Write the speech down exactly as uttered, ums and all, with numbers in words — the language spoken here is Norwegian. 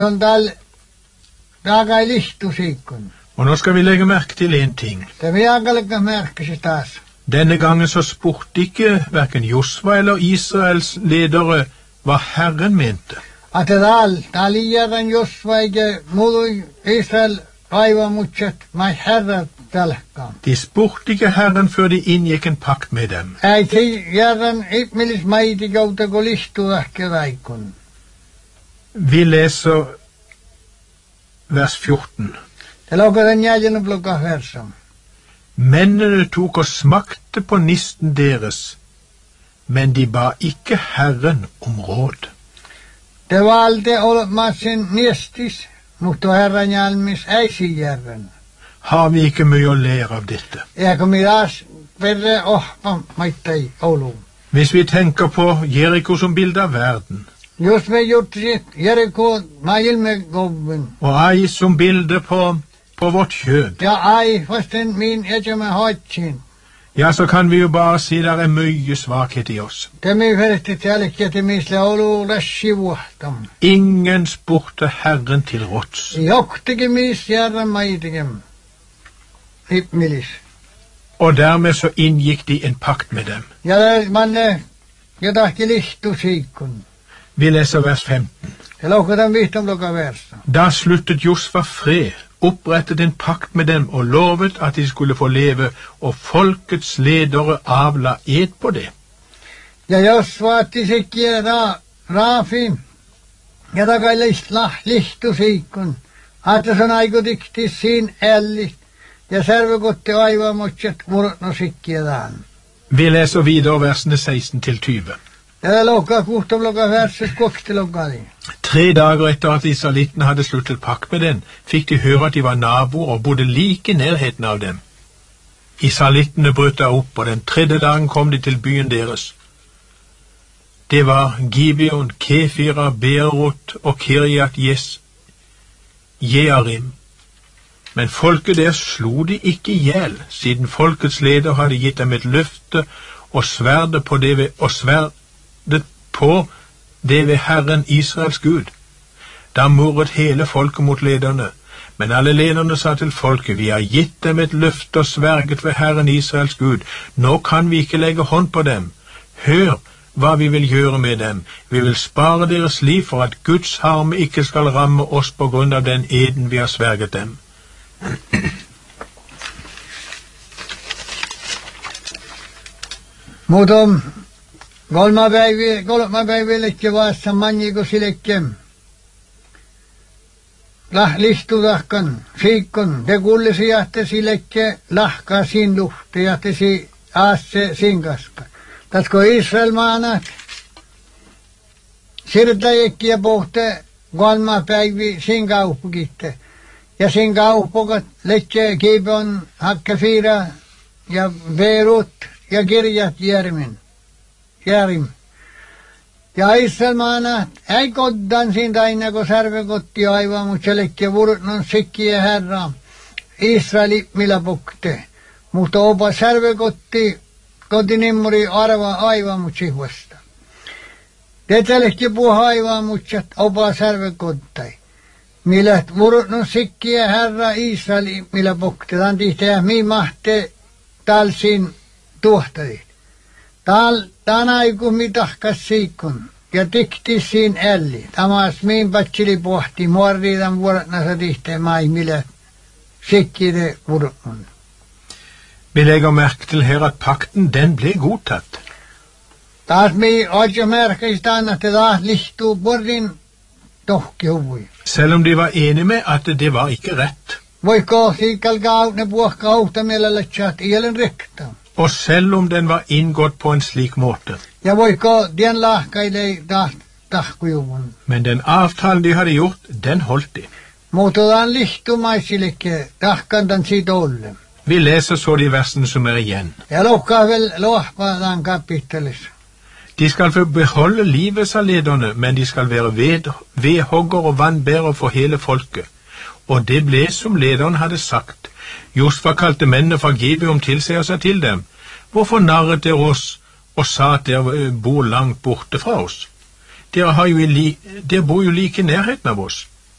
Sondal daga listusikun. Og nå skal vi legge merke til en ting. Det vil jeg legge merke til stas. Denne gangen så spurte ikke hverken Josva eller Israels ledere hva Herren mente. At det dal, dal ieren Josva ikke mudu Israel aiva mutset mai herra talkan. De spurte ikke Herren før de inngikk en pakt med dem. Ei ti ieren ipmilis maiti gauta go listu ahke vaikun. Vi leser vers fjorten. Det lukka den jægen og blokka versam. Mennene tok og smakte på nisten deres, men de ba ikke Herren om råd. Det var alltid olemasin nistis, mutta herran jalmis ei sijärven. Har vi ikke mye å lære av dette? Jeg kom i das verre ohpa maittai olu. Hvis vi tenker på Jericho som bilde av verden, Just med gjort sitt, Jericho mail med gobben. og Ai som bilde på, på vårt kjød, Ja, ei, fasten min ikke med hatsin. ja, så kan vi jo bare si det er mye svakhet i oss. Det mi verti tjälkki, että misle olu rassi vuohtam. Ingen spurte Herren til råds. Joktikin mis järren maitikin. Ipmilis. Og dermed så inngikk de en pakt med dem. Ja, manne, ja tahti lihtu siikun. Vi leser vers femten. Ja laukataan vihtam loka versa. Da sluttet Josva fred, opprettet en pakt med dem og lovet at de skulle få leve, og folkets ledere avla ed på det. Ja jos vaatti sikkiä ra, raafi, ja takai lihtu, lihtu siikun. Että se on aikutikti siin ällit, ja servekotti aivan mutset murno sikkiä taan. Vi leser videre versene seksten til tyve. Ja loka kuhtam loka verset kokti lokali. Tre dager etter at israelittene hadde sluttet pakt med dem, fikk de høre at de var naboer og bodde like i nærheten av dem. Israelittene brøt da opp, og den tredje dagen kom de til byen deres. Det var Gibeon, Kefira, Beerot og Kirjat Jes, Jearim. Men folket der slo de ikke ihjel, siden folkets leder hadde gitt dem et løfte og sverde på det ved, og sverdet på det ved Herren Israels Gud. Da murret hele folket mot lederne, men alle lederne sa til folket, vi har gitt dem et løfte og sverget ved Herren Israels Gud. Nå kan vi ikke legge hånd på dem. Hør hva vi vil gjøre med dem. Vi vil spare deres liv for at Guds harme ikke skal ramme oss på grunn av den eden vi har sverget dem. Muuten kolma päiviä, kolma päivällekin vasta manjiko sillekin. Lah listutahkan, siikon, te kullisi jahte sillekin lahkaa siin luhti, jahte si aasse siin kaska. Tatko Israel maanat, siirtäjäkki ja pohte kolma päiviä siin kaupukitte. Ja siin kaupukat letse Gibeon, Hakkefira ja Beerut ja Kirjat Jermin. Järim. Ja Israel maanat ei koddan siin taina, kun särvekotti aivan, mutta selekkiä vurutnon sikkiä herra. Israeli millä pukte. Mutta opa särvekotti kotinimmuri arva aivan, mutta sihvasta. Te selekkiä puha aivan, mutta opa särvekottai. Millä vurutnon sikkiä herra Israeli millä pukte. Tämän tihteä mi mahte talsin tuhtadit. Tal tanaiku mitahkas siikun ja tikti siin älli. Tamas min patsili pohti muoriitan vuoratnasa tihteen mai millä sikkide vurutnon. Vi legger merke til her at pakten, den ble godtatt. Taas mi ojo merkistaan, että taas lihtuu porrin tohki huvui. Selv om de var enige med at det var ikke rett. Voiko siikalkaa ne puhka auta mielellä tjat ielen rekta. Og selv om den var inngått på en slik måte. Ja voiko dien lahkaile taas tahkujuvun. Men den avtalen de hadde gjort, den holdt de. Muutotaan lihtumaisillekin tahkantan siitä olle. Vi leser så de versene som er igjen. Ja lukkaa vel lohpaataan kapittelis. De skal få beholde livet, sa lederne, men de skal være ved, vedhogger og vannbærer for hele folket. Og det ble som lederen hadde sagt. Josva kalte mennene fra Gibeon til seg og sa til dem, hvorfor narret dere oss og sa at dere bor langt borte fra oss? Dere, har jo li, dere bor jo like i nærheten av oss.